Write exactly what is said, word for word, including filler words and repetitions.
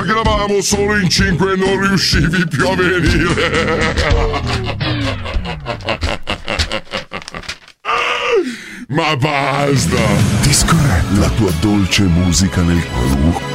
perché eravamo solo in cinque e non riuscivi più a venire. Ma basta! Disco Red, la tua dolce musica nel cuore.